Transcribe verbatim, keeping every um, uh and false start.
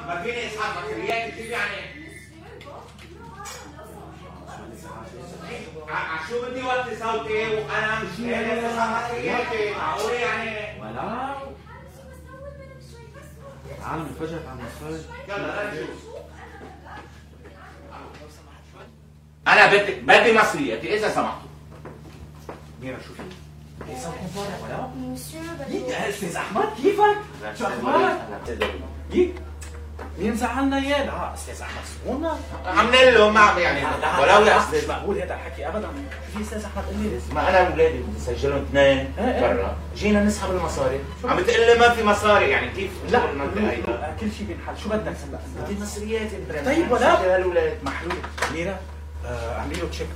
ما فيني اسحب مصريات كتير يعني. ع- شو بدي وطي صوتي وانا مش قادر اسحب مصرياتي، معقول يعني؟ ولا عالم انفجرت عم نصفر. يلا نشوف. انا بدي بدي مصرياتي اذا سمحتوا. ميرا شوفي ايه صوتكم طالع ولا؟ مسيو يك يا استاذ احمد كيفك؟ شو اخبارك؟ يك مين زعلنا اياه؟ لا استاذ احمد سكونا عاملين له ما عم يعني ولو يا مش استاذ. مقبول هذا الحكي ابدا. في استاذ احمد قال لي ما انا واولادي بدي اسجلهم اثنين إيه إيه. برا، جينا نسحب المصاري، عم تقول لي ما في مصاري يعني كيف؟ لا المنطقة هيدا كل شيء بينحل. شو بدك هلا؟ بدي مصرياتي. طيب ولا هالولاد محلول. ميرا آه، اعملي له تشيك